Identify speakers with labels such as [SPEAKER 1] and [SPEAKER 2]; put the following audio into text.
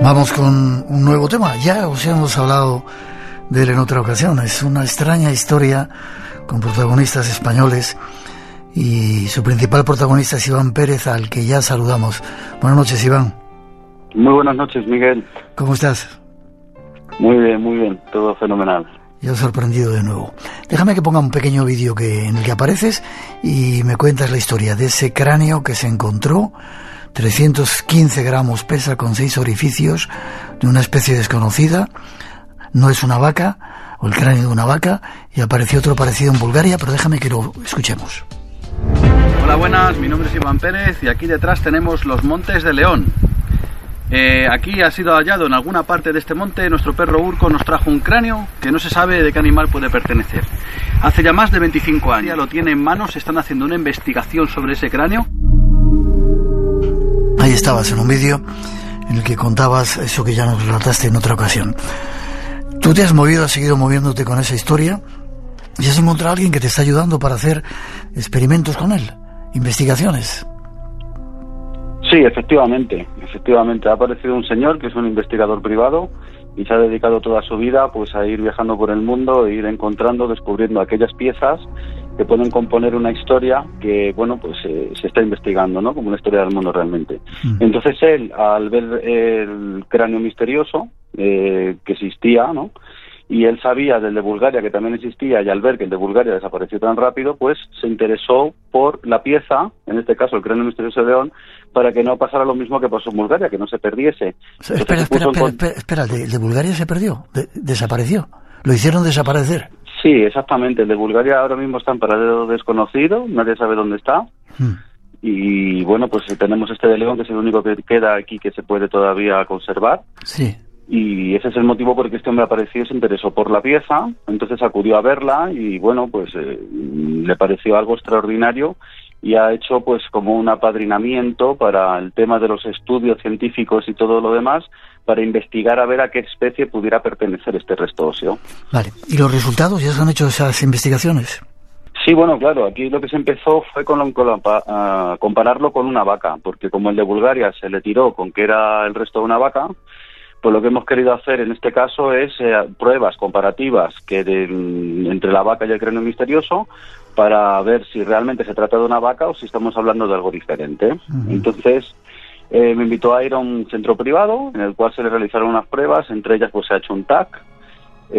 [SPEAKER 1] Vamos con un nuevo tema. Ya os hemos hablado de él en otra ocasión. Es una extraña historia con protagonistas españoles y su principal protagonista es Iván Pérez, al que ya saludamos. Buenas noches, Iván.
[SPEAKER 2] Muy buenas noches, Miguel.
[SPEAKER 1] ¿Cómo estás?
[SPEAKER 2] Muy bien, todo fenomenal.
[SPEAKER 1] Yo sorprendido de nuevo. Déjame que ponga un pequeño vídeo en el que apareces y me cuentas la historia de ese cráneo que se encontró. 315 gramos pesa, con 6 orificios, de una especie desconocida. No es una vaca, o el cráneo de una vaca, y apareció otro parecido en Bulgaria, pero déjame que lo escuchemos.
[SPEAKER 3] Hola, buenas, mi nombre es Iván Pérez y aquí detrás tenemos los Montes de León. Aquí ha sido hallado en alguna parte de este monte. Nuestro perro Urco nos trajo un cráneo que no se sabe de qué animal puede pertenecer. Hace ya más de 25 años. Ya lo tiene en manos, están haciendo una investigación sobre ese cráneo.
[SPEAKER 1] Ahí estabas en un vídeo en el que contabas eso que ya nos relataste en otra ocasión. Tú te has movido, has seguido moviéndote con esa historia y has encontrado a alguien que te está ayudando para hacer experimentos con él, investigaciones.
[SPEAKER 2] Sí, efectivamente. Ha aparecido un señor que es un investigador privado y se ha dedicado toda su vida pues a ir viajando por el mundo e ir encontrando, descubriendo aquellas piezas que pueden componer una historia que, bueno, pues se está investigando, ¿no? Como una historia del mundo realmente. Entonces él, al ver el cráneo misterioso que existía, ¿no? Y él sabía del de Bulgaria que también existía, y al ver que el de Bulgaria desapareció tan rápido, pues se interesó por la pieza, en este caso el cráneo misterioso de León, para que no pasara lo mismo que pasó en Bulgaria, que no se perdiese.
[SPEAKER 1] Espera, ¿el de Bulgaria se perdió? ¿Desapareció? ¿Lo hicieron desaparecer?
[SPEAKER 2] Sí, exactamente. El de Bulgaria ahora mismo está en paradero desconocido, nadie sabe dónde está. Y bueno, pues tenemos este de León, que es el único que queda aquí que se puede todavía conservar.
[SPEAKER 1] Sí.
[SPEAKER 2] Y ese es el motivo por el que este hombre apareció y se interesó por la pieza. Entonces acudió a verla y bueno, pues le pareció algo extraordinario y ha hecho pues como un apadrinamiento para el tema de los estudios científicos y todo lo demás, para investigar a ver a qué especie pudiera pertenecer este resto óseo.
[SPEAKER 1] Vale. ¿Y los resultados? ¿Ya se han hecho esas investigaciones?
[SPEAKER 2] Sí, bueno, claro, aquí lo que se empezó fue compararlo con una vaca, porque como el de Bulgaria se le tiró con que era el resto de una vaca, pues lo que hemos querido hacer en este caso es pruebas comparativas entre la vaca y el cráneo misterioso, para ver si realmente se trata de una vaca o si estamos hablando de algo diferente. Entonces me invitó a ir a un centro privado en el cual se le realizaron unas pruebas, entre ellas pues se ha hecho un TAC,